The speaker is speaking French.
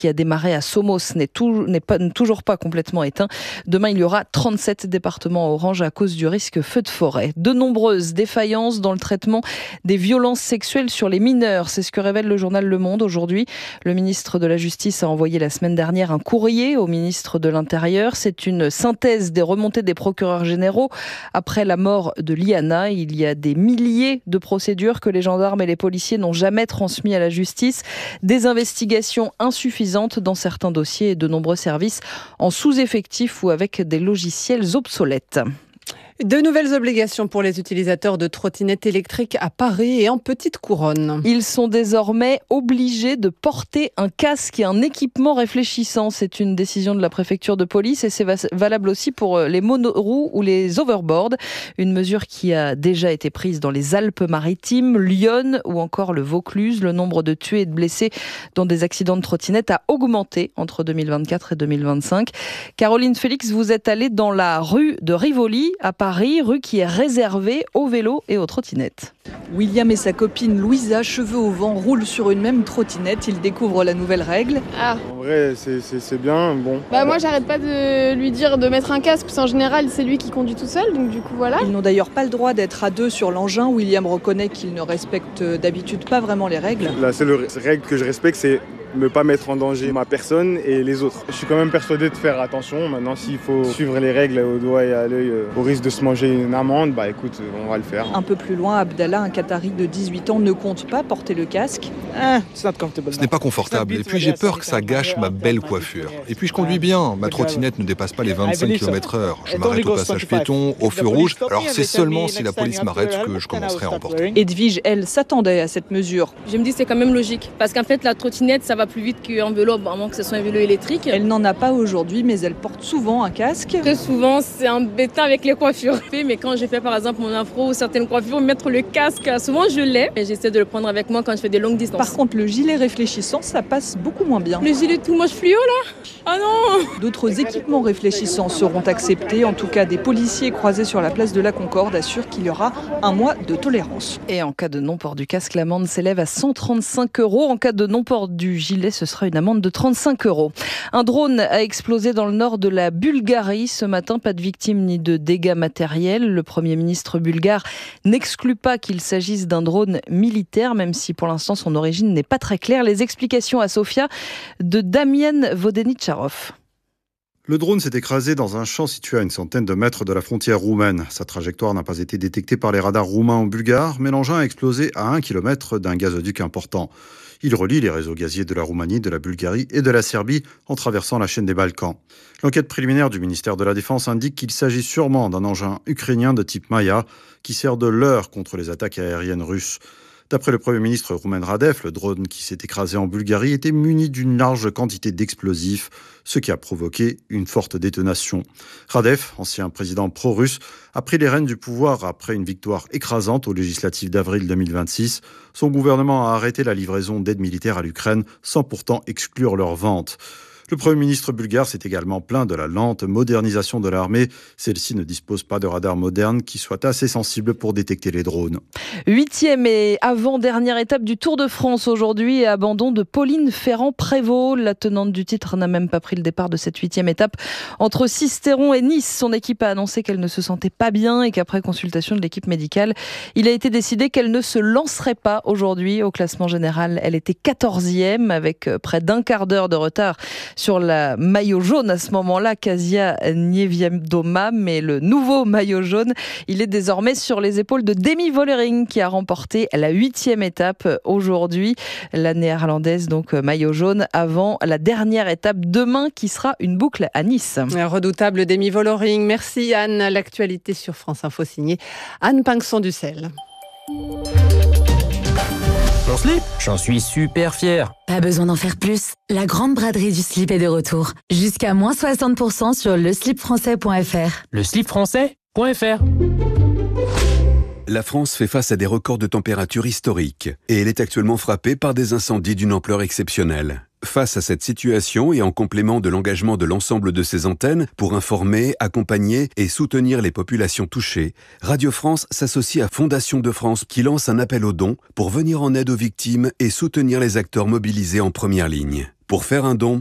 qui a démarré à Somos n'est toujours pas complètement éteint. Demain, il y aura 37 départements orange à cause du risque feu de forêt. De nombreuses défaillances dans le traitement des violences sexuelles sur les mineurs. C'est ce que révèle le journal Le Monde aujourd'hui. Le ministre de la Justice a envoyé la semaine dernière un courrier au ministre de l'Intérieur. C'est une synthèse des remontées des procureurs généraux après la mort de Liana. Il y a des milliers de procédures que les gendarmes et les policiers n'ont jamais transmises à la justice. Des investigations insuffisantes dans certains dossiers et de nombreux services en sous-effectif ou avec des logiciels obsolètes. De nouvelles obligations pour les utilisateurs de trottinettes électriques à Paris et en petite couronne. Ils sont désormais obligés de porter un casque et un équipement réfléchissant. C'est une décision de la préfecture de police et c'est valable aussi pour les monoroues ou les overboards. Une mesure qui a déjà été prise dans les Alpes-Maritimes, Lyon ou encore le Vaucluse. Le nombre de tués et de blessés dans des accidents de trottinette a augmenté entre 2024 et 2025. Caroline Félix, vous êtes allée dans la rue de Rivoli à Paris, rue qui est réservée aux vélos et aux trottinettes. William et sa copine Louisa, cheveux au vent, roulent sur une même trottinette. Ils découvrent la nouvelle règle. Ah. En vrai, c'est bien, bon. Moi, j'arrête pas de lui dire de mettre un casque, parce qu'en général, c'est lui qui conduit tout seul, donc du coup, voilà. Ils n'ont d'ailleurs pas le droit d'être à deux sur l'engin. William reconnaît qu'il ne respecte d'habitude pas vraiment les règles. La seule règle que je respecte, c'est ne pas mettre en danger ma personne et les autres. Je suis quand même persuadé de faire attention. Maintenant, s'il faut suivre les règles au doigt et à l'œil, au risque de se manger une amende, écoute, on va le faire. Un peu plus loin, Abdallah, un Qatari de 18 ans, ne compte pas porter le casque. Ce n'est pas confortable et puis j'ai peur que ça gâche ma belle coiffure. Et puis je conduis bien, ma trottinette ne dépasse pas les 25 km/h. Je m'arrête au passage piéton, au feu rouge, alors c'est seulement si la police m'arrête que je commencerai à en porter. Edwige, elle, s'attendait à cette mesure. Je me dis c'est quand même logique, parce qu'en fait, la trottinette, ça va plus vite qu'un vélo, à moins que ce soit un vélo électrique. Elle n'en a pas aujourd'hui, mais elle porte souvent un casque. Très souvent, c'est embêtant avec les coiffures. Mais quand j'ai fait par exemple mon afro ou certaines coiffures, mettre le casque, souvent je l'ai. Et j'essaie de le prendre avec moi quand je fais des longues distances. Par contre, le gilet réfléchissant, ça passe beaucoup moins bien. Le gilet tout moche fluo là ? Ah non ! D'autres équipements réfléchissants seront acceptés. En tout cas, des policiers croisés sur la place de la Concorde assurent qu'il y aura un mois de tolérance. Et en cas de non-port du casque, l'amende s'élève à 135 €. En cas de non-port du gilet, ce sera une amende de 35 €. Un drone a explosé dans le nord de la Bulgarie ce matin. Pas de victimes ni de dégâts matériels. Le Premier ministre bulgare n'exclut pas qu'il s'agisse d'un drone militaire, même si pour l'instant son origine n'est pas très claire. Les explications à Sofia de Damien Vodeničarov. Le drone s'est écrasé dans un champ situé à une centaine de mètres de la frontière roumaine. Sa trajectoire n'a pas été détectée par les radars roumains ou bulgares, mais l'engin a explosé à 1 km d'un gazoduc important. Il relie les réseaux gaziers de la Roumanie, de la Bulgarie et de la Serbie en traversant la chaîne des Balkans. L'enquête préliminaire du ministère de la Défense indique qu'il s'agit sûrement d'un engin ukrainien de type Maya qui sert de leurre contre les attaques aériennes russes. D'après le Premier ministre Rumen Radev, le drone qui s'est écrasé en Bulgarie était muni d'une large quantité d'explosifs, ce qui a provoqué une forte détonation. Radev, ancien président pro-russe, a pris les rênes du pouvoir après une victoire écrasante aux législatives d'avril 2026. Son gouvernement a arrêté la livraison d'aide militaire à l'Ukraine sans pourtant exclure leur vente. Le Premier ministre bulgare s'est également plaint de la lente modernisation de l'armée. Celle-ci ne dispose pas de radars modernes qui soient assez sensibles pour détecter les drones. 8e et avant-dernière étape du Tour de France aujourd'hui et abandon de Pauline Ferrand-Prévot. La tenante du titre n'a même pas pris le départ de cette 8e étape. Entre Sisteron et Nice, son équipe a annoncé qu'elle ne se sentait pas bien et qu'après consultation de l'équipe médicale, il a été décidé qu'elle ne se lancerait pas aujourd'hui au classement général. Elle était 14e avec près d'un quart d'heure de retard sur la maillot jaune à ce moment-là, Kasia Niewiadoma, mais le nouveau maillot jaune, il est désormais sur les épaules de Demi Vollering qui a remporté la 8e étape aujourd'hui. La néerlandaise, donc maillot jaune, avant la dernière étape demain qui sera une boucle à Nice. Redoutable Demi Vollering. Merci Anne. L'actualité sur France Info signée Anne Pinxon-Dussel. Mon slip, j'en suis super fier. Pas besoin d'en faire plus. La grande braderie du slip est de retour. Jusqu'à moins 60% sur leslipfrançais.fr. Leslipfrançais.fr. La France fait face à des records de température historiques et elle est actuellement frappée par des incendies d'une ampleur exceptionnelle. Face à cette situation et en complément de l'engagement de l'ensemble de ses antennes pour informer, accompagner et soutenir les populations touchées, Radio France s'associe à Fondation de France qui lance un appel aux dons pour venir en aide aux victimes et soutenir les acteurs mobilisés en première ligne. Pour faire un don,